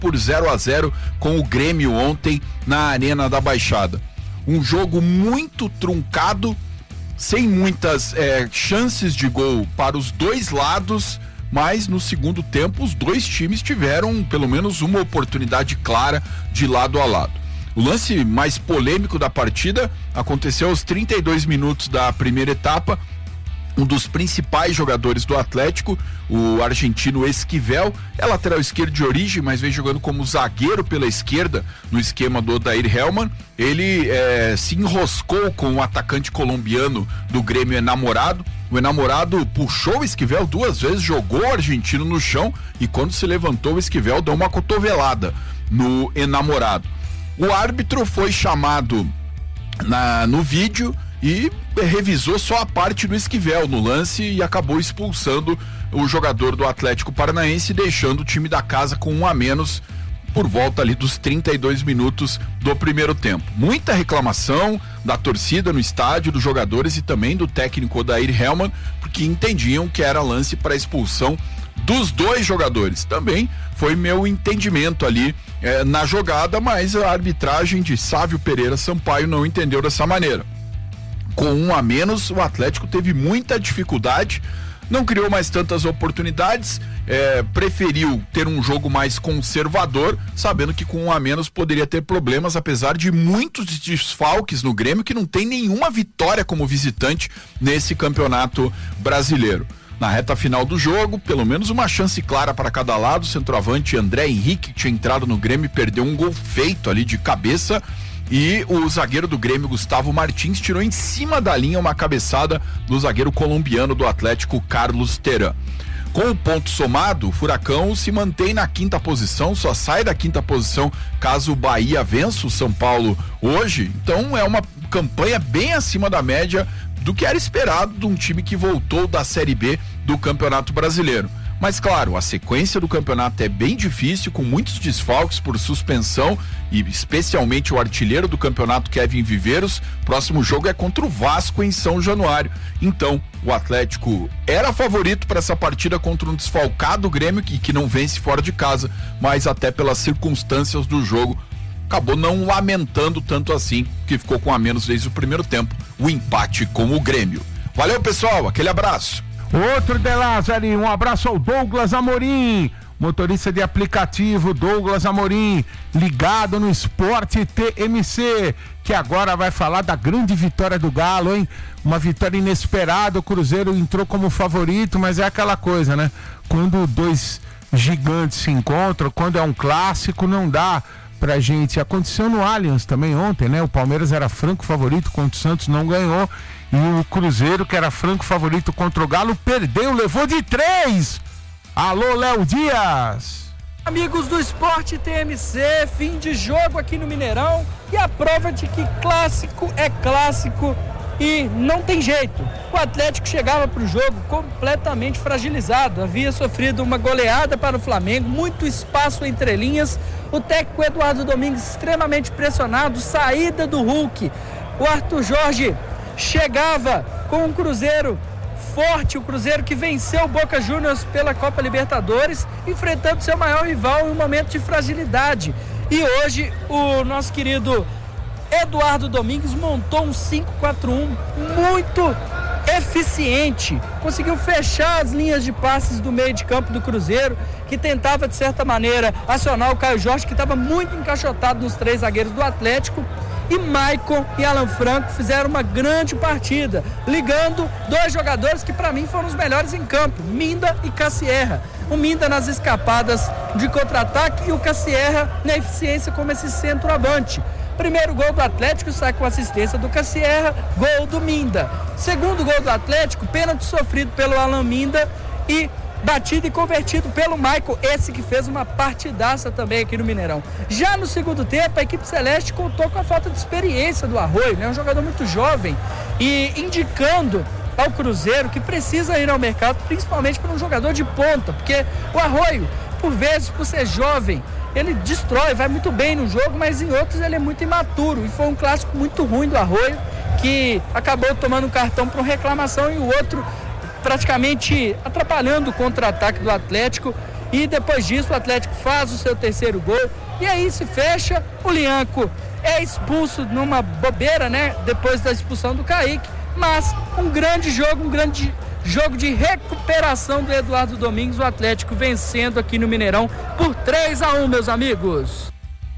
por 0-0 com o Grêmio ontem na Arena da Baixada. Um jogo muito truncado, sem muitas chances de gol para os dois lados, mas no segundo tempo os dois times tiveram pelo menos uma oportunidade clara de lado a lado. O lance mais polêmico da partida aconteceu aos 32 minutos da primeira etapa. Um dos principais jogadores do Atlético, o argentino Esquivel, é lateral esquerdo de origem, mas vem jogando como zagueiro pela esquerda no esquema do Odair Hellmann. Ele se enroscou com o atacante colombiano do Grêmio Enamorado. O Enamorado puxou o Esquivel 2 vezes, jogou o argentino no chão e quando se levantou o Esquivel deu uma cotovelada no Enamorado. O árbitro foi chamado no vídeo e revisou só a parte do Esquivel no lance e acabou expulsando o jogador do Atlético Paranaense, deixando o time da casa com 1 a menos por volta ali dos 32 minutos do primeiro tempo. Muita reclamação da torcida no estádio, dos jogadores e também do técnico Odair Hellmann, porque entendiam que era lance para expulsão dos dois jogadores. Também foi meu entendimento ali na jogada, mas a arbitragem de Sávio Pereira Sampaio não entendeu dessa maneira. Com 1 a menos, o Atlético teve muita dificuldade, não criou mais tantas oportunidades, preferiu ter um jogo mais conservador, sabendo que com 1 a menos poderia ter problemas, apesar de muitos desfalques no Grêmio, que não tem nenhuma vitória como visitante nesse campeonato brasileiro. Na reta final do jogo, pelo menos uma chance clara para cada lado. O centroavante André Henrique, que tinha entrado no Grêmio, perdeu um gol feito ali de cabeça. E o zagueiro do Grêmio, Gustavo Martins, tirou em cima da linha uma cabeçada do zagueiro colombiano do Atlético, Carlos Terán. Com o ponto somado, o Furacão se mantém na 5ª posição, só sai da 5ª posição caso o Bahia vença o São Paulo hoje. Então é uma campanha bem acima da média do que era esperado de um time que voltou da Série B do Campeonato Brasileiro. Mas claro, a sequência do campeonato é bem difícil, com muitos desfalques por suspensão e especialmente o artilheiro do campeonato, Kevin Viveiros. Próximo jogo é contra o Vasco em São Januário. Então, o Atlético era favorito para essa partida contra um desfalcado Grêmio que não vence fora de casa, mas até pelas circunstâncias do jogo acabou não lamentando tanto assim, que ficou com a menos desde o primeiro tempo, o empate com o Grêmio. Valeu, pessoal, aquele abraço. Outro de Lázaro, um abraço ao Douglas Amorim, motorista de aplicativo Douglas Amorim, ligado no Esporte TMC, que agora vai falar da grande vitória do Galo, hein? Uma vitória inesperada, o Cruzeiro entrou como favorito, mas é aquela coisa, né? Quando dois gigantes se encontram, quando é um clássico, não dá pra gente. Aconteceu no Allianz também ontem, né? O Palmeiras era franco favorito contra o Santos, não ganhou. E o Cruzeiro, que era franco favorito contra o Galo, perdeu, levou de 3. Alô, Léo Dias. Amigos do Esporte TMC, fim de jogo aqui no Mineirão. E a prova de que clássico é clássico e não tem jeito. O Atlético chegava para o jogo completamente fragilizado. Havia sofrido uma goleada para o Flamengo, muito espaço entre linhas. O técnico Eduardo Domingues extremamente pressionado, saída do Hulk. O Arthur Jorge chegava com um Cruzeiro forte, o Cruzeiro que venceu o Boca Juniors pela Copa Libertadores, enfrentando seu maior rival em um momento de fragilidade. E hoje o nosso querido Eduardo Domingues montou um 5-4-1 muito eficiente, conseguiu fechar as linhas de passes do meio de campo do Cruzeiro, que tentava de certa maneira acionar o Caio Jorge, que estava muito encaixotado nos 3 zagueiros do Atlético. E Maicon e Alan Franco fizeram uma grande partida, ligando 2 jogadores que para mim foram os melhores em campo, Minda e Cassierra. O Minda nas escapadas de contra-ataque e o Cassierra na eficiência como esse centroavante. Primeiro gol do Atlético sai com assistência do Cassierra, gol do Minda. Segundo gol do Atlético, pênalti sofrido pelo Alan Minda e batido e convertido pelo Maicon, esse que fez uma partidaça também aqui no Mineirão. Já no segundo tempo, a equipe celeste contou com a falta de experiência do Arroio, né? Um jogador muito jovem e indicando ao Cruzeiro que precisa ir ao mercado, principalmente para um jogador de ponta, porque o Arroio, por vezes, por ser jovem, ele destrói, vai muito bem no jogo, mas em outros ele é muito imaturo, e foi um clássico muito ruim do Arroio, que acabou tomando um cartão por reclamação e o outro praticamente atrapalhando o contra-ataque do Atlético. E depois disso o Atlético faz o seu terceiro gol. E aí se fecha, o Lianco é expulso numa bobeira, né? Depois da expulsão do Kaique. Mas um grande jogo de recuperação do Eduardo Domingues, o Atlético vencendo aqui no Mineirão por 3-1, meus amigos.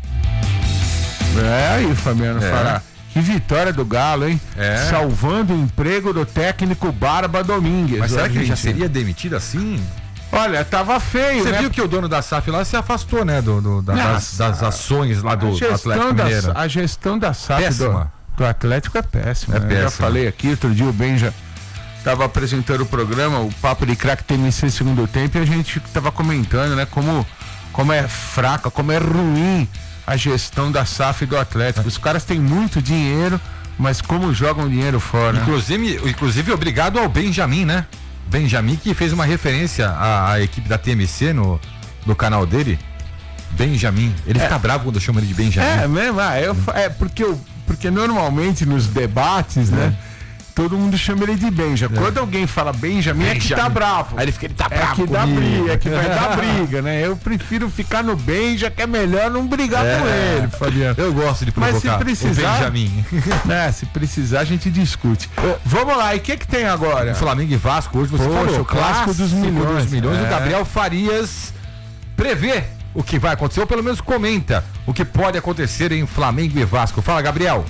Aí, Fabiano, falar. Que vitória do Galo, hein? Salvando o emprego do técnico Barba Domingues. Mas será que ele já seria demitido assim? Olha, tava feio, Você né? viu que o dono da SAF lá se afastou, né? Das ações lá do Atlético Mineiro. A gestão da SAF do Atlético é péssima. Péssima. Eu já falei aqui, outro dia o Ben já estava apresentando o programa, o Papo de Craque TMC segundo tempo, e a gente estava comentando, né? Como é fraca, como é ruim a gestão da SAF do Atlético. Os caras têm muito dinheiro, mas como jogam dinheiro fora. Inclusive obrigado ao Benjamin, né? Benjamin, que fez uma referência à equipe da TMC no canal dele. Benjamin. Ele fica bravo quando eu chamo ele de Benjamin. É mesmo? Porque normalmente nos debates, né? Todo mundo chama ele de Benja. Quando alguém fala Benjamin, é que tá bravo. Aí ele fica, ele tá bravo que dá briga, é que vai dar briga, né? Eu prefiro ficar no Benja, que é melhor não brigar com ele, Fabiano. Eu gosto de provocar. Mas se precisar, o Benjamin. Né, se precisar, a gente discute. Vamos lá, e o que tem agora? Flamengo e Vasco, hoje você falou. O clássico dos milhões. O Gabriel Farias prevê o que vai acontecer, ou pelo menos comenta o que pode acontecer em Flamengo e Vasco. Fala, Gabriel.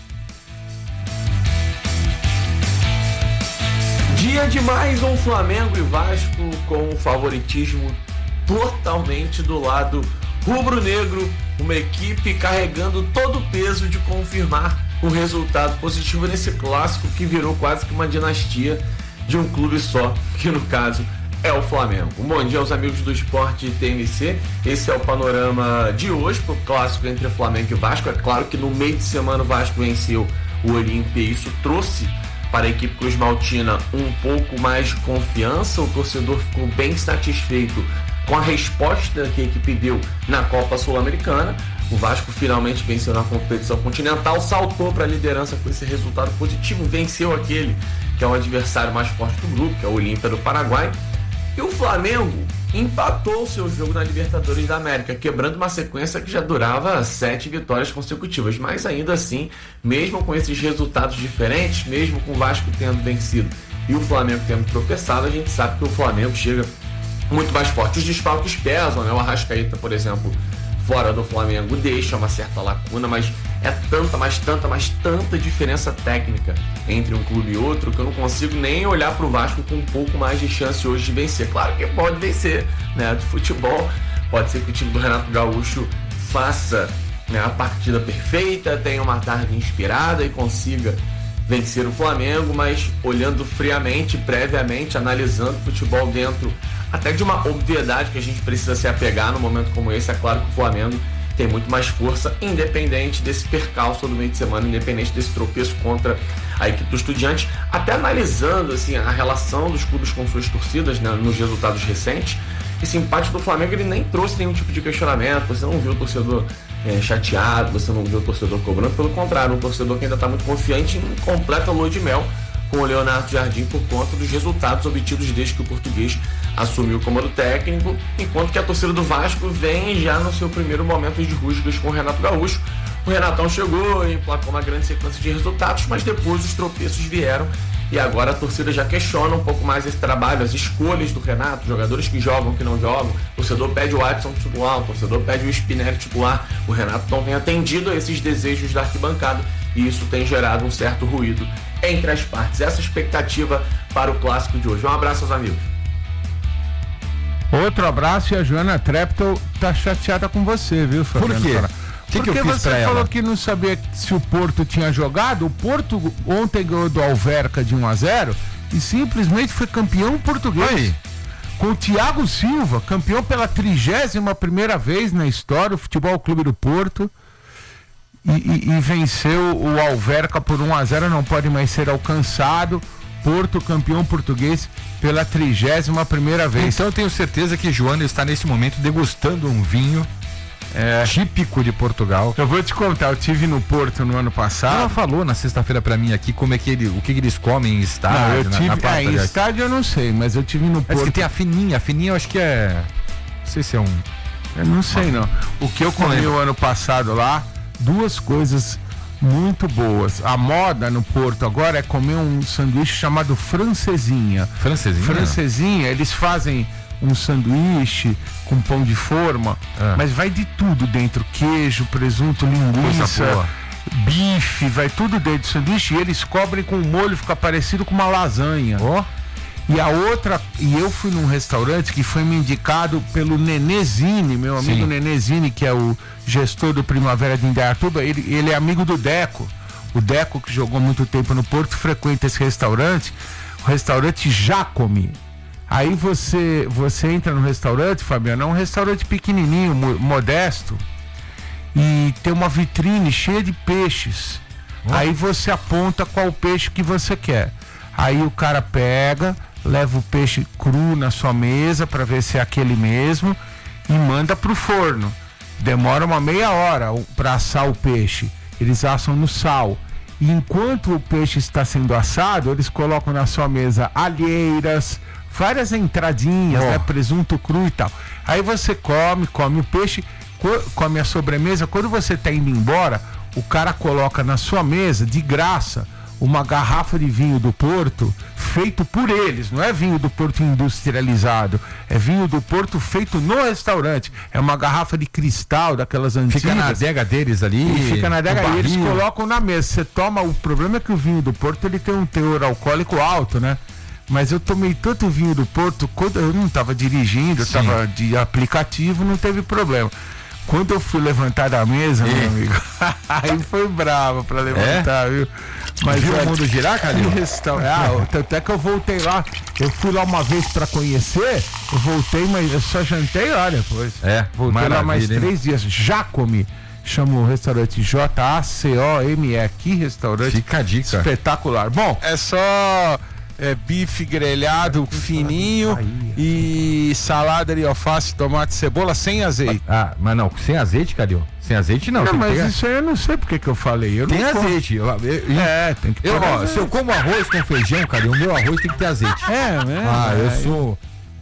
Dia de mais um Flamengo e Vasco com o favoritismo totalmente do lado rubro-negro, uma equipe carregando todo o peso de confirmar o resultado positivo nesse clássico que virou quase que uma dinastia de um clube só, que no caso é o Flamengo. Bom dia aos amigos do Esporte TMC, esse é o panorama de hoje para o clássico entre Flamengo e Vasco. É claro que no meio de semana o Vasco venceu o Olímpia e isso trouxe para a equipe cruzmaltina um pouco mais de confiança. O torcedor ficou bem satisfeito com a resposta que a equipe deu na Copa Sul-Americana. O Vasco finalmente venceu na competição continental, saltou para a liderança com esse resultado positivo, venceu aquele que é o adversário mais forte do grupo, que é o Olímpia do Paraguai. E o Flamengo empatou o seu jogo na Libertadores da América, quebrando uma sequência que já durava 7 vitórias consecutivas. Mas ainda assim, mesmo com esses resultados diferentes, mesmo com o Vasco tendo vencido e o Flamengo tendo tropeçado, a gente sabe que o Flamengo chega muito mais forte. Os desfalques pesam, né? O Arrascaeta, por exemplo, fora do Flamengo deixa uma certa lacuna, mas é tanta diferença técnica entre um clube e outro que eu não consigo nem olhar para o Vasco com um pouco mais de chance hoje de vencer. Claro que pode vencer, né? Do futebol, pode ser que o time do Renato Gaúcho faça, né, a partida perfeita, tenha uma tarde inspirada e consiga vencer o Flamengo, mas olhando friamente, previamente, analisando o futebol dentro até de uma obviedade que a gente precisa se apegar num momento como esse, é claro que o Flamengo tem muito mais força, independente desse percalço do meio de semana, independente desse tropeço contra a equipe do Estudiantes. Até analisando assim, a relação dos clubes com suas torcidas, né, nos resultados recentes, esse empate do Flamengo ele nem trouxe nenhum tipo de questionamento. Você não viu o torcedor chateado, você não viu o torcedor cobrando, pelo contrário, um torcedor que ainda está muito confiante em completa lua de mel com o Leonardo Jardim por conta dos resultados obtidos desde que o português assumiu o comando técnico, enquanto que a torcida do Vasco vem já no seu primeiro momento de rusgas com o Renato Gaúcho. O Renatão chegou e emplacou uma grande sequência de resultados, mas depois os tropeços vieram e agora a torcida já questiona um pouco mais esse trabalho, as escolhas do Renato, jogadores que jogam, que não jogam. O torcedor pede o Watson titular, o torcedor pede o Spinelli titular. O Renato não tem atendido a esses desejos da arquibancada e isso tem gerado um certo ruído entre as partes. Essa expectativa para o clássico de hoje. Um abraço aos amigos. Outro abraço, e a Joana Treptow tá chateada com você, viu, Fabiano? Por quê? Porque que eu fiz você pra falou ela? que não sabia se o Porto tinha jogado. O Porto ontem ganhou do Alverca de 1-0 e simplesmente foi campeão português. Oi. Com o Thiago Silva, campeão pela 31ª vez na história, o Futebol Clube do Porto. E venceu o Alverca por 1-0, não pode mais ser alcançado. Porto campeão português pela 31ª vez. Então eu tenho certeza que Joana está nesse momento degustando um vinho típico de Portugal. Eu vou te contar, eu tive no Porto no ano passado. Ela falou na sexta-feira pra mim aqui como é que o que eles comem em estádio. Não, eu tive, em estádio eu não sei, mas eu tive no Porto. Parece que tem a fininha eu acho que é Não sei se é um... Eu não sei não. O que eu comi o ano passado lá, duas coisas muito boas. A moda no Porto agora é comer um sanduíche chamado francesinha. Francesinha, eles fazem um sanduíche com pão de forma, mas vai de tudo dentro, queijo, presunto, linguiça, bife, vai tudo dentro do sanduíche e eles cobrem com o molho, fica parecido com uma lasanha. E a outra, e eu fui num restaurante que foi me indicado pelo Nenezini, meu amigo Nenezini, que é o gestor do Primavera de Indaiatuba, ele é amigo do Deco. O Deco, que jogou muito tempo no Porto, frequenta esse restaurante, o restaurante Jacome. Aí você entra no restaurante, Fabiano, é um restaurante pequenininho, modesto, e tem uma vitrine cheia de peixes. Aí você aponta qual peixe que você quer. Aí o cara pega, leva o peixe cru na sua mesa para ver se é aquele mesmo e manda pro forno. Demora uma meia hora para assar o peixe. Eles assam no sal. E enquanto o peixe está sendo assado, eles colocam na sua mesa alheiras, várias entradinhas, né? Presunto cru e tal. Aí você come o peixe, come a sobremesa. Quando você está indo embora, o cara coloca na sua mesa, de graça, uma garrafa de vinho do Porto feito por eles, não é vinho do Porto industrializado, é vinho do Porto feito no restaurante, é uma garrafa de cristal daquelas antigas. Fica na adega deles ali. E fica na adega e eles colocam na mesa, você toma, o problema é que o vinho do Porto ele tem um teor alcoólico alto, né? Mas eu tomei tanto vinho do Porto, quando eu não estava dirigindo, eu estava de aplicativo, não teve problema. Quando eu fui levantar da mesa, meu amigo, aí foi bravo pra levantar, viu? Mas viu o mundo girar, cara? Tanto é que eu voltei lá. Eu fui lá uma vez pra conhecer, eu voltei, mas eu só jantei lá depois. Voltei lá mais 3 dias. Jacome, chama o restaurante Jacome. Que restaurante. Fica a dica. Espetacular. Bom, é só bife grelhado fininho e salada de alface, tomate, cebola sem azeite. Mas não, sem azeite, Calil? Sem azeite não. Mas isso aí eu não sei porque que eu falei. Tem azeite. Tem que ter azeite. Se eu como arroz com feijão, Calil, o meu arroz tem que ter azeite. Eu sou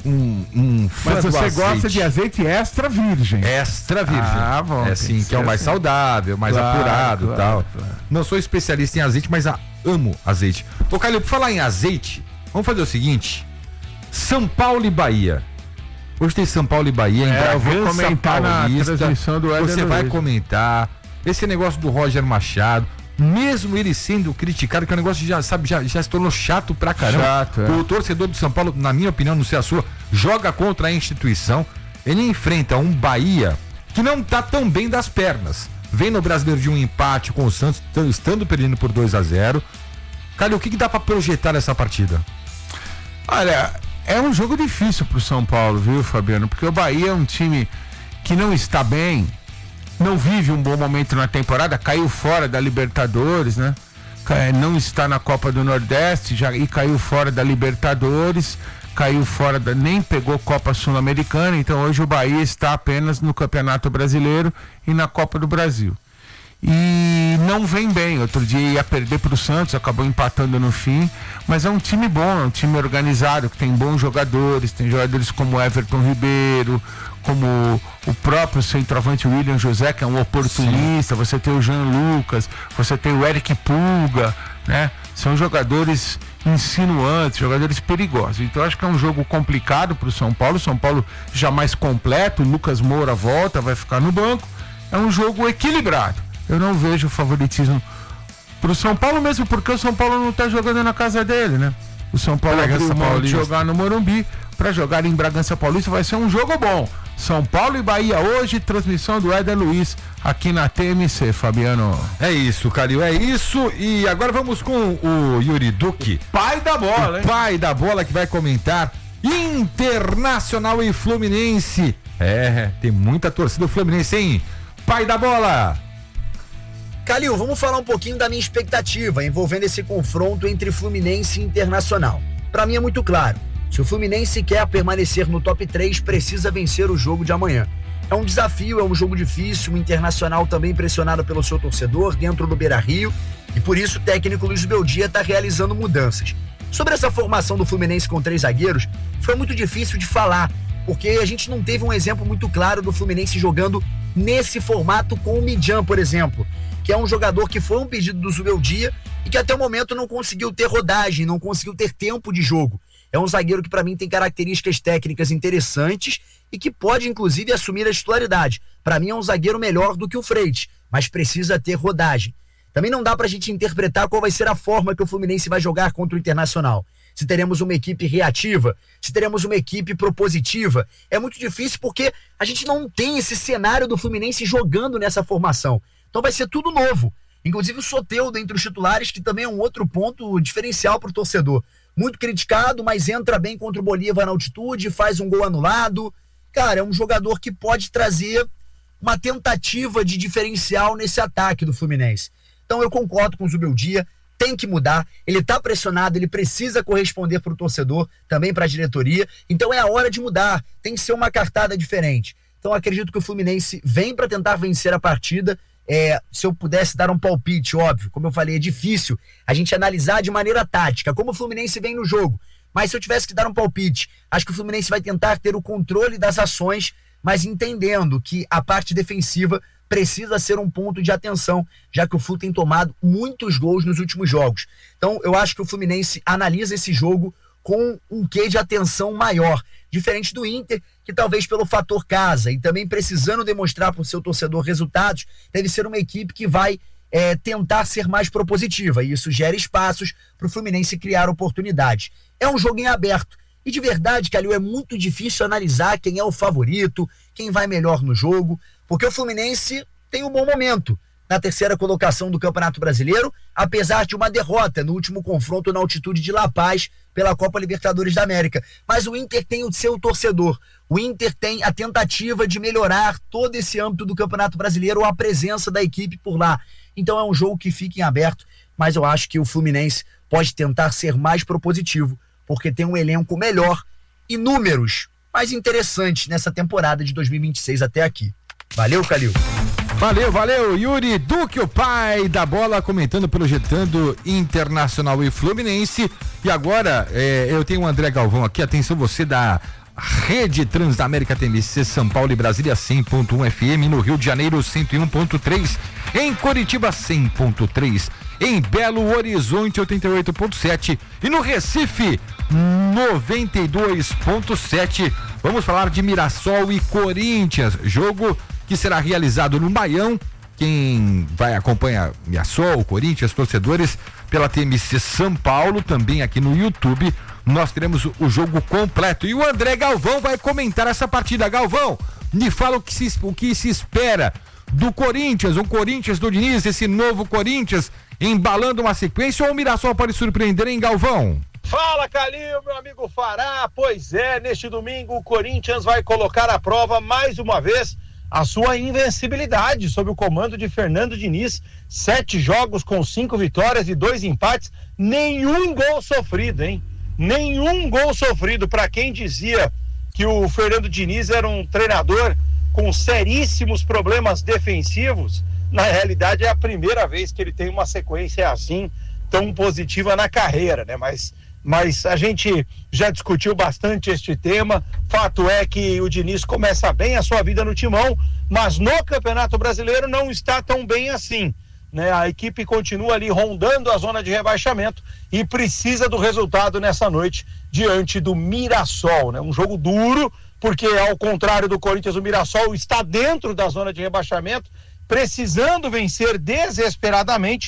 um fã. Mas você gosta de azeite extra virgem. Extra virgem. Bom. É assim, que é o mais saudável, mais apurado e tal. Não sou especialista em azeite, mas amo azeite. Ô, Calil, por falar em azeite, vamos fazer o seguinte: São Paulo e Bahia. Hoje tem São Paulo e Bahia, eu vou comentar na transmissão do Éder. Você vai comentar esse negócio do Roger Machado, mesmo ele sendo criticado, que é um negócio já se tornou chato pra caramba. O torcedor do São Paulo, na minha opinião, não sei a sua, joga contra a instituição. Ele enfrenta um Bahia que não tá tão bem das pernas. Vem no Brasileiro de um empate com o Santos, estando perdendo por 2-0. Calil, o que dá pra projetar nessa partida? Olha, é um jogo difícil pro São Paulo, viu, Fabiano? Porque o Bahia é um time que não está bem, não vive um bom momento na temporada, caiu fora da Libertadores, né? Não está na Copa do Nordeste e caiu fora da Libertadores, nem pegou Copa Sul-Americana, então hoje o Bahia está apenas no Campeonato Brasileiro e na Copa do Brasil. E não vem bem, outro dia ia perder para o Santos, acabou empatando no fim, mas é um time bom, é um time organizado, que tem bons jogadores, tem jogadores como Everton Ribeiro, como o próprio centroavante William José, que é um oportunista. Sim. Você tem o Jean Lucas, você tem o Eric Pulga, né? São jogadores insinuantes, jogadores perigosos. Então acho que é um jogo complicado para o São Paulo já mais completo, o Lucas Moura volta, vai ficar no banco, é um jogo equilibrado. Eu não vejo favoritismo pro São Paulo, mesmo porque o São Paulo não tá jogando na casa dele, né? O São Paulo abriu mão de jogar no Morumbi para jogar em Bragança Paulista. Vai ser um jogo bom. São Paulo e Bahia hoje, transmissão do Éder Luiz aqui na TMC, Fabiano. É isso, Calil, é isso. E agora vamos com o Yuri Duque, pai da bola, hein? Pai da bola, que vai comentar Internacional e Fluminense. Tem muita torcida do Fluminense, hein? Pai da bola. Calil, vamos falar um pouquinho da minha expectativa envolvendo esse confronto entre Fluminense e Internacional. Para mim é muito claro, se o Fluminense quer permanecer no top 3, precisa vencer o jogo de amanhã. É um desafio, é um jogo difícil, o Internacional também pressionado pelo seu torcedor dentro do Beira-Rio, e por isso o técnico Luiz Beldia está realizando mudanças. Sobre essa formação do Fluminense com 3 zagueiros, foi muito difícil de falar, porque a gente não teve um exemplo muito claro do Fluminense jogando nesse formato com o Midjan, por exemplo, que é um jogador que foi um pedido do Zubeldia e que até o momento não conseguiu ter rodagem, não conseguiu ter tempo de jogo. É um zagueiro que para mim tem características técnicas interessantes e que pode inclusive assumir a titularidade. Para mim é um zagueiro melhor do que o Freitas, mas precisa ter rodagem. Também não dá pra gente interpretar qual vai ser a forma que o Fluminense vai jogar contra o Internacional. Se teremos uma equipe reativa, se teremos uma equipe propositiva. É muito difícil porque a gente não tem esse cenário do Fluminense jogando nessa formação. Então vai ser tudo novo. Inclusive o Soteldo entre os titulares, que também é um outro ponto diferencial pro torcedor. Muito criticado, mas entra bem contra o Bolívar na altitude, faz um gol anulado. Cara, é um jogador que pode trazer uma tentativa de diferencial nesse ataque do Fluminense. Então eu concordo com o Zubeldia, tem que mudar, ele tá pressionado, ele precisa corresponder pro torcedor, também pra diretoria, então é a hora de mudar, tem que ser uma cartada diferente. Então eu acredito que o Fluminense vem para tentar vencer a partida. Se eu pudesse dar um palpite, óbvio, como eu falei, é difícil a gente analisar de maneira tática, como o Fluminense vem no jogo, mas se eu tivesse que dar um palpite, acho que o Fluminense vai tentar ter o controle das ações, mas entendendo que a parte defensiva precisa ser um ponto de atenção, já que o Flu tem tomado muitos gols nos últimos jogos. Então eu acho que o Fluminense analisa esse jogo com um quê de atenção maior, diferente do Inter, que talvez pelo fator casa e também precisando demonstrar para o seu torcedor resultados, deve ser uma equipe que vai tentar ser mais propositiva, e isso gera espaços para o Fluminense criar oportunidades. É um jogo em aberto, e de verdade, Calil, é muito difícil analisar quem é o favorito, quem vai melhor no jogo, porque o Fluminense tem um bom momento na terceira colocação do Campeonato Brasileiro, apesar de uma derrota no último confronto na altitude de La Paz pela Copa Libertadores da América. Mas o Inter tem o seu torcedor, o Inter tem a tentativa de melhorar todo esse âmbito do Campeonato Brasileiro, ou a presença da equipe por lá. Então é um jogo que fica em aberto, mas eu acho que o Fluminense pode tentar ser mais propositivo, porque tem um elenco melhor e números mais interessantes nessa temporada de 2026 até aqui. Valeu, Calil. Valeu, Yuri Duque, o pai da bola, comentando, projetando Internacional e Fluminense. E agora, eu tenho o André Galvão aqui, atenção você da Rede Transamérica TMC, São Paulo e Brasília 100.1 FM, no Rio de Janeiro 101.3, em Coritiba 100.3, em Belo Horizonte 88.7 e no Recife 92.7. Vamos falar de Mirassol e Corinthians, jogo que será realizado no Baião. Quem vai acompanhar Mirassol, Corinthians, torcedores pela TMC São Paulo, também aqui no YouTube, nós teremos o jogo completo. E o André Galvão vai comentar essa partida. Galvão, me fala o que se espera do Corinthians, o Corinthians do Diniz, esse novo Corinthians, embalando uma sequência, ou o Mirassol pode surpreender, hein, Galvão? Fala, Calil, meu amigo Fará. Pois é, neste domingo o Corinthians vai colocar à prova mais uma vez a sua invencibilidade sob o comando de Fernando Diniz. 7 jogos com 5 vitórias e 2 empates, nenhum gol sofrido, hein? Nenhum gol sofrido. Para quem dizia que o Fernando Diniz era um treinador com seríssimos problemas defensivos, na realidade é a primeira vez que ele tem uma sequência assim tão positiva na carreira, né? Mas a gente já discutiu bastante este tema. Fato é que o Diniz começa bem a sua vida no Timão, mas no Campeonato Brasileiro não está tão bem assim, né? A equipe continua ali rondando a zona de rebaixamento e precisa do resultado nessa noite diante do Mirassol, né? Um jogo duro, porque ao contrário do Corinthians, o Mirassol está dentro da zona de rebaixamento, precisando vencer desesperadamente.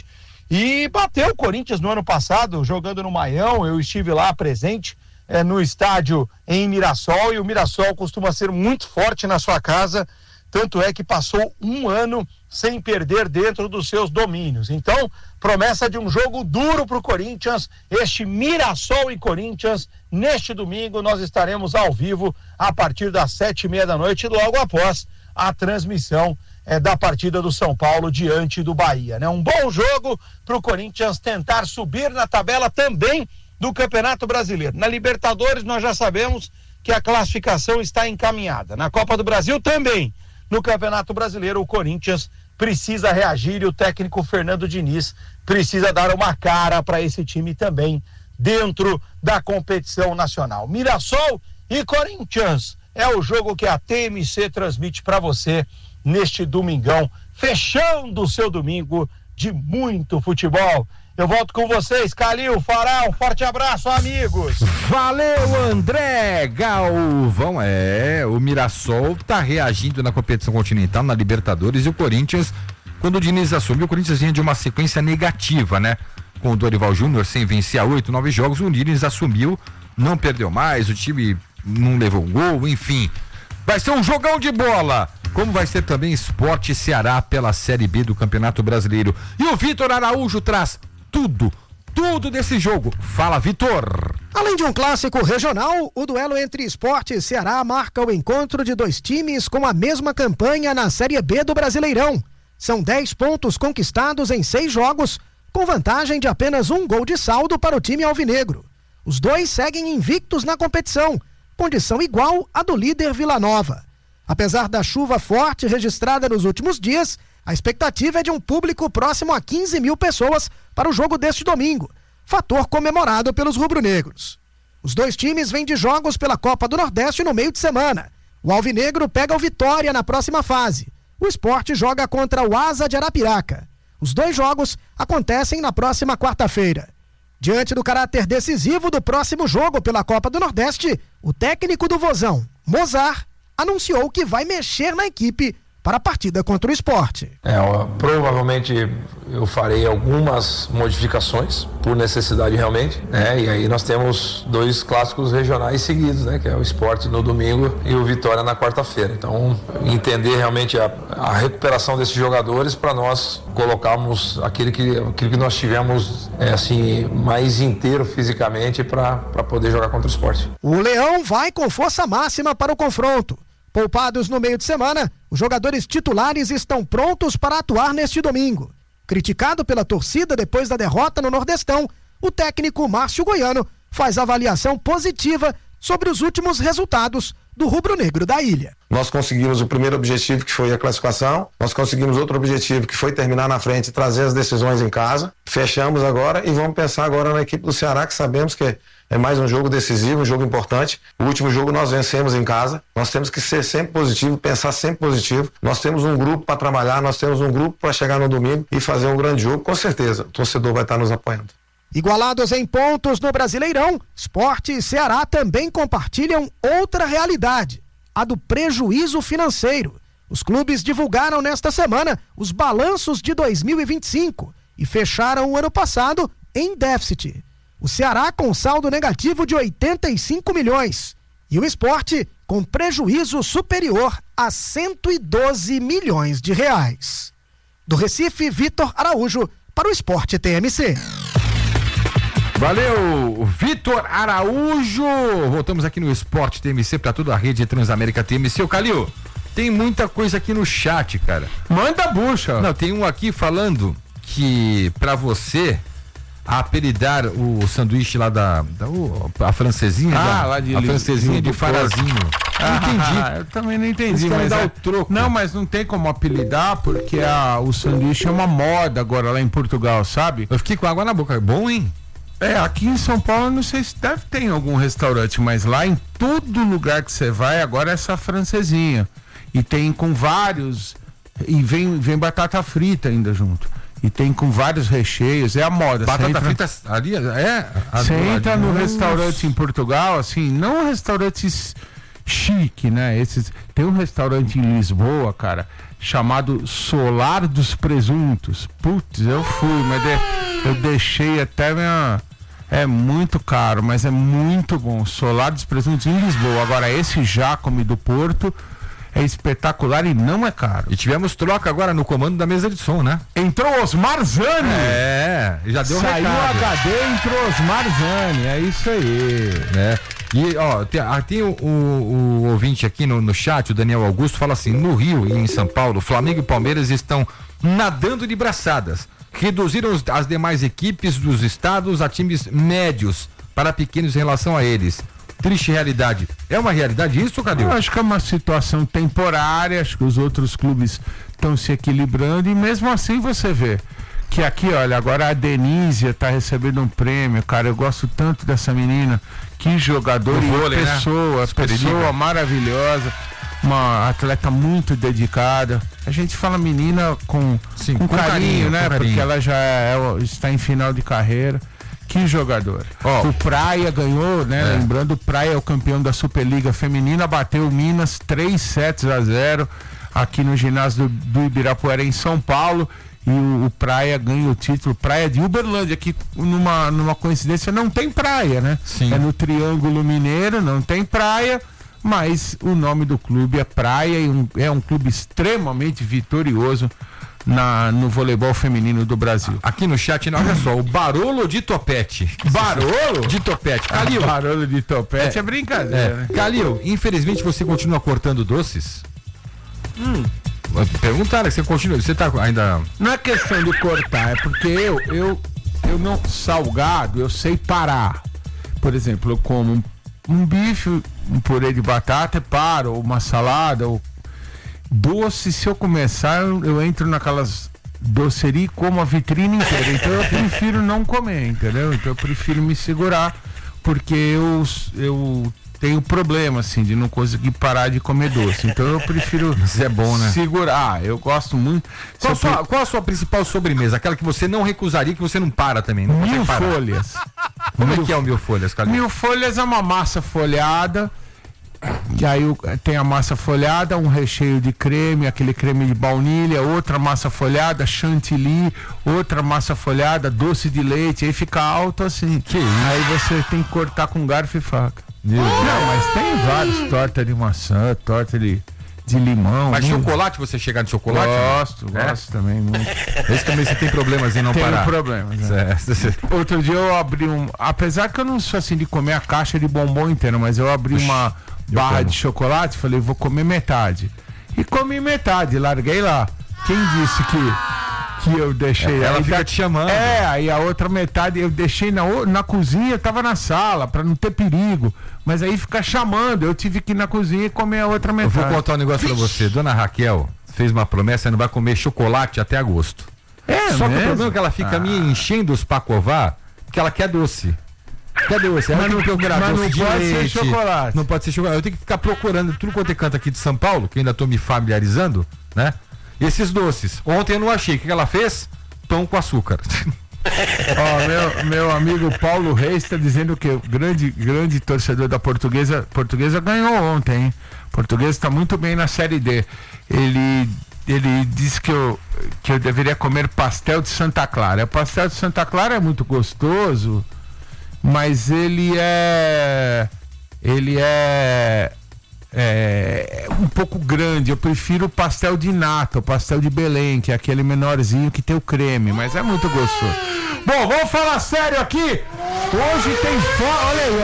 E bateu o Corinthians no ano passado, jogando no Maião. Eu estive lá presente no estádio em Mirassol, e o Mirassol costuma ser muito forte na sua casa, tanto é que passou 1 ano sem perder dentro dos seus domínios. Então, promessa de um jogo duro para o Corinthians, este Mirassol e Corinthians. Neste domingo nós estaremos ao vivo a partir das 7:30 da noite, logo após a transmissão da partida do São Paulo diante do Bahia, né? Um bom jogo para o Corinthians tentar subir na tabela também do Campeonato Brasileiro. Na Libertadores nós já sabemos que a classificação está encaminhada. Na Copa do Brasil também. No Campeonato Brasileiro o Corinthians precisa reagir e o técnico Fernando Diniz precisa dar uma cara para esse time também dentro da competição nacional. Mirassol e Corinthians é o jogo que a TMC transmite para você neste domingão, fechando o seu domingo de muito futebol. Eu volto com vocês, Calil, Fará, um forte abraço, amigos. Valeu, André Galvão. O Mirassol tá reagindo na competição continental, na Libertadores, e o Corinthians, quando o Diniz assumiu, o Corinthians vinha de uma sequência negativa, né? Com o Dorival Júnior sem vencer 8, 9 jogos, o Diniz assumiu, não perdeu mais, o time não levou gol, enfim. Vai ser um jogão de bola, como vai ser também Sport Ceará pela Série B do Campeonato Brasileiro. E o Vitor Araújo traz tudo desse jogo. Fala, Vitor. Além de um clássico regional, o duelo entre Sport e Ceará marca o encontro de dois times com a mesma campanha na Série B do Brasileirão. São 10 pontos conquistados em 6 jogos, com vantagem de apenas 1 gol de saldo para o time alvinegro. Os dois seguem invictos na competição, condição igual à do líder Vila Nova. Apesar da chuva forte registrada nos últimos dias, a expectativa é de um público próximo a 15 mil pessoas para o jogo deste domingo, fator comemorado pelos rubro-negros. Os dois times vêm de jogos pela Copa do Nordeste no meio de semana. O alvinegro pega o Vitória na próxima fase. O Sport joga contra o Asa de Arapiraca. Os dois jogos acontecem na próxima quarta-feira. Diante do caráter decisivo do próximo jogo pela Copa do Nordeste, o técnico do Vozão, Mozart, anunciou que vai mexer na equipe para a partida contra o Sport. Provavelmente eu farei algumas modificações por necessidade realmente, e aí nós temos 2 clássicos regionais seguidos, que é o Sport no domingo e o Vitória na quarta-feira. Então, entender realmente a recuperação desses jogadores para nós colocarmos aquilo que nós tivemos mais inteiro fisicamente para poder jogar contra o Sport. O Leão vai com força máxima para o confronto. Poupados no meio de semana, os jogadores titulares estão prontos para atuar neste domingo. Criticado pela torcida depois da derrota no Nordestão, o técnico Márcio Goiano faz avaliação positiva sobre os últimos resultados do rubro-negro da ilha. Nós conseguimos o primeiro objetivo, que foi a classificação, nós conseguimos outro objetivo, que foi terminar na frente e trazer as decisões em casa. Fechamos agora e vamos pensar agora na equipe do Ceará, que sabemos que é mais um jogo decisivo, um jogo importante. O último jogo nós vencemos em casa. Nós temos que ser sempre positivo, pensar sempre positivo. Nós temos um grupo para trabalhar, nós temos um grupo para chegar no domingo e fazer um grande jogo. Com certeza, o torcedor vai estar nos apoiando. Igualados em pontos no Brasileirão, Sport e Ceará também compartilham outra realidade, a do prejuízo financeiro. Os clubes divulgaram nesta semana os balanços de 2025 e fecharam o ano passado em déficit. O Ceará com saldo negativo de 85 milhões e o Sport com prejuízo superior a 112 milhões de reais. Do Recife, Vitor Araújo para o Sport TMC. Valeu, Vitor Araújo. Voltamos aqui no Sport TMC para toda a rede Transamérica TMC. Ô Calil, tem muita coisa aqui no chat, cara. Manda bucha. Não, tem um aqui falando que pra você apelidar o sanduíche lá a francesinha, a francesinha de Farazinho. Não entendi. Eu também não entendi, mas dar o troco. Não, mas não tem como apelidar porque o sanduíche é uma moda agora lá em Portugal, sabe? Eu fiquei com água na boca. É bom, hein? Aqui em São Paulo não sei se deve ter em algum restaurante, mas lá em todo lugar que você vai agora é essa francesinha. E tem com vários, e vem batata frita ainda junto. E tem com vários recheios, é a moda. Batata frita ali, Você entra no restaurante em Portugal, assim, não um restaurante chique, né? Tem um restaurante em Lisboa, cara, chamado Solar dos Presuntos. Putz, eu fui, mas eu deixei até É muito caro, mas é muito bom. Solar dos Presuntos em Lisboa. Agora, esse Jacome do Porto é espetacular e não é caro. E tivemos troca agora no comando da mesa de som, né? Entrou Osmar Zani. Já deu Saiu recado. o HD, entrou Osmar Zani. É isso aí. E, tem o ouvinte aqui no chat, o Daniel Augusto, fala assim: no Rio e em São Paulo, Flamengo e Palmeiras estão nadando de braçadas. Reduziram as demais equipes dos estados a times médios para pequenos em relação a eles. Triste realidade. É uma realidade isso, Cadê? Eu acho que é uma situação temporária, acho que os outros clubes estão se equilibrando e mesmo assim você vê Que aqui, olha, agora a Denísia tá recebendo um prêmio, cara. Eu gosto tanto dessa menina. Que jogador e vôlei, pessoa, né? pessoa maravilhosa. Uma atleta muito dedicada. A gente fala menina com carinho, né? Porque ela já está em final de carreira. Que jogador. O Praia ganhou, né? Lembrando, o Praia é o campeão da Superliga Feminina, bateu o Minas 3-0 aqui no ginásio do Ibirapuera, em São Paulo. E o Praia ganha o título. Praia de Uberlândia, que numa coincidência não tem praia, né? Sim. É no Triângulo Mineiro, não tem praia, mas o nome do clube é Praia e é um clube extremamente vitorioso no voleibol feminino do Brasil. Aqui no chat, olha só, o Barolo de Topete. Barolo? De Topete. Calil. Barolo de Topete é brincadeira, né? Calil, infelizmente você continua cortando doces? Perguntaram, você continua, você tá ainda... Não é questão de cortar, é porque eu não, salgado, eu sei parar. Por exemplo, eu como um bife, um purê de batata e paro, ou uma salada, ou doce. Se eu começar, eu entro naquelas docerias e como a vitrine inteira. Então eu prefiro não comer, entendeu? Então eu prefiro me segurar, porque eu tenho problema, assim, de não conseguir parar de comer doce. Então eu prefiro segurar. Eu gosto muito. Qual a sua principal sobremesa? Aquela que você não recusaria, que você não para também? Não 1000 folhas. Como é que é o 1000 folhas, Calil? 1000 folhas é uma massa folhada. E aí tem a massa folhada, um recheio de creme, aquele creme de baunilha, outra massa folhada, chantilly, outra massa folhada, doce de leite. Aí fica alto assim. Aí você tem que cortar com garfo e faca. Não, mas tem vários, torta de maçã, torta de limão. Mas chocolate, você chegar de chocolate? Gosto também muito. Esse também você tem problemas em não parar. Tenho problemas, né? Outro dia eu abri apesar que eu não sou assim de comer a caixa de bombom inteira, mas eu abri uma barra de chocolate, falei, vou comer metade. E comi metade, larguei lá. Quem disse que eu deixei? Ela fica te chamando. Aí a outra metade eu deixei na cozinha, tava na sala, pra não ter perigo. Mas aí fica chamando, eu tive que ir na cozinha e comer a outra metade. Eu vou contar um negócio pra você. Dona Raquel fez uma promessa, não vai comer chocolate até agosto. Só que o problema é que ela fica me enchendo os pacová, porque ela quer doce. Mas não pode ser chocolate. Não pode ser chocolate. Eu tenho que ficar procurando tudo quanto é canto aqui de São Paulo, que ainda tô me familiarizando, né? Esses doces. Ontem eu não achei. O que ela fez? Pão com açúcar. Meu amigo Paulo Reis está dizendo que o grande torcedor da Portuguesa ganhou ontem, hein? Portuguesa está muito bem na Série D. Ele disse que eu deveria comer pastel de Santa Clara. O pastel de Santa Clara é muito gostoso, mas ele é um pouco grande. Eu prefiro o pastel de nata, o pastel de Belém, que é aquele menorzinho que tem o creme, mas é muito gostoso. Bom, vamos falar sério aqui. Hoje tem olha aí,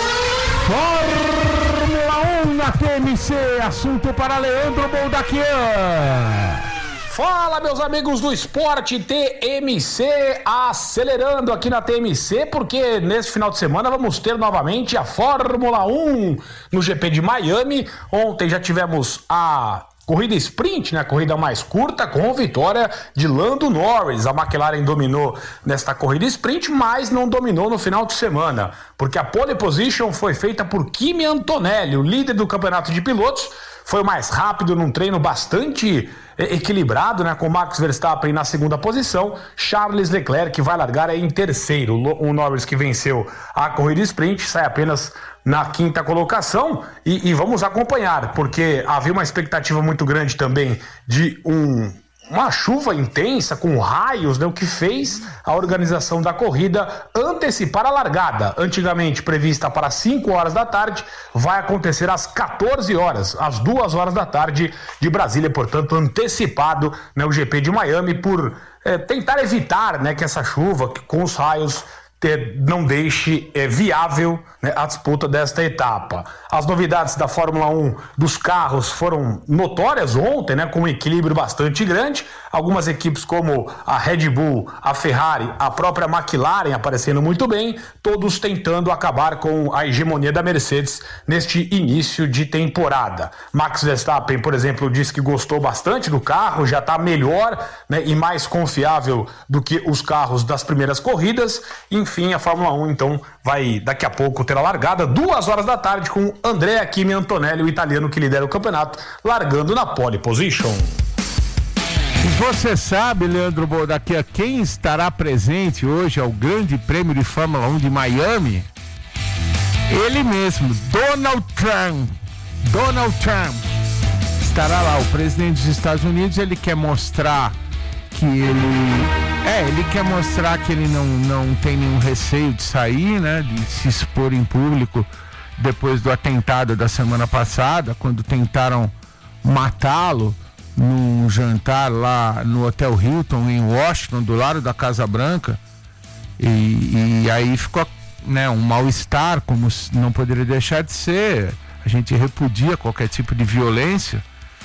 ó, Fórmula 1 na TMC, assunto para Leandro Boldaquian. Fala, meus amigos do Esporte TMC, acelerando aqui na TMC, porque nesse final de semana vamos ter novamente a Fórmula 1 no GP de Miami. Ontem já tivemos a corrida sprint, né? A corrida mais curta, com vitória de Lando Norris. A McLaren dominou nesta corrida sprint, mas não dominou no final de semana, porque a pole position foi feita por Kimi Antonelli, o líder do campeonato de pilotos. Foi o mais rápido num treino bastante equilibrado, né, com Max Verstappen na segunda posição, Charles Leclerc que vai largar aí em terceiro. O Norris, que venceu a corrida sprint, sai apenas na quinta colocação e vamos acompanhar, porque havia uma expectativa muito grande também de uma chuva intensa com raios, né, o que fez a organização da corrida antecipar a largada. Antigamente prevista para 5 horas da tarde, vai acontecer às 14 horas, às 2 horas da tarde de Brasília, portanto antecipado, né, o GP de Miami por tentar evitar, né, que essa chuva com os raios não deixe viável, né, a disputa desta etapa. As novidades da Fórmula 1 dos carros foram notórias ontem, né, com um equilíbrio bastante grande. Algumas equipes como a Red Bull, a Ferrari, a própria McLaren aparecendo muito bem, todos tentando acabar com a hegemonia da Mercedes neste início de temporada. Max Verstappen, por exemplo, disse que gostou bastante do carro, já está melhor, né, e mais confiável do que os carros das primeiras corridas. Enfim, a Fórmula 1 então vai daqui a pouco ter a largada, 2h da tarde, com Andrea Kimi Antonelli, o italiano que lidera o campeonato, largando na pole position. Você sabe, Leandro Boldaquia, quem estará presente hoje ao Grande Prêmio de Fórmula 1 de Miami? Ele mesmo, Donald Trump. Donald Trump estará lá, o presidente dos Estados Unidos. Ele quer mostrar que ele quer mostrar que ele não tem nenhum receio de sair, né, de se expor em público depois do atentado da semana passada, quando tentaram matá-lo num jantar lá no Hotel Hilton em Washington, do lado da Casa Branca, e aí ficou, né, um mal-estar, como não poderia deixar de ser. A gente repudia qualquer tipo de violência,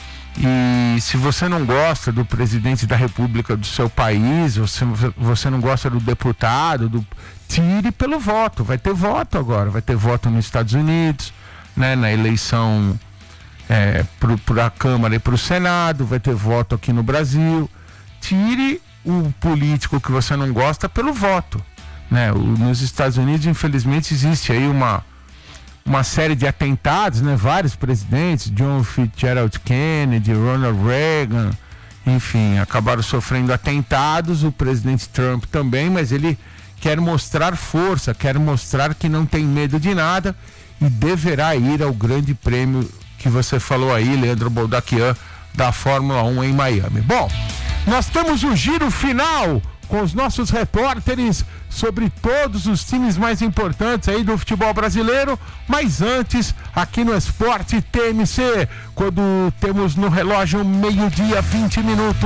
e se você não gosta do presidente da República do seu país, ou se você não gosta do deputado, tire pelo voto. Vai ter voto agora, vai ter voto nos Estados Unidos, né, na eleição para a Câmara e para o Senado, vai ter voto aqui no Brasil. Tire o político que você não gosta pelo voto, né? Nos Estados Unidos, infelizmente, existe aí uma série de atentados, né? Vários presidentes, John Fitzgerald Kennedy, Ronald Reagan, enfim, acabaram sofrendo atentados. O presidente Trump também, mas ele quer mostrar força, quer mostrar que não tem medo de nada e deverá ir ao Grande Prêmio que você falou aí, Leandro Boldaquian, da Fórmula 1 em Miami. Bom, nós temos o giro final com os nossos repórteres sobre todos os times mais importantes aí do futebol brasileiro, mas antes, aqui no Esporte TMC, quando temos no relógio 12h, 20 minutos.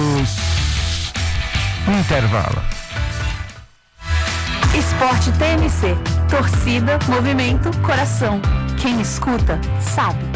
Intervalo. Esporte TMC. Torcida, movimento, coração. Quem escuta, sabe.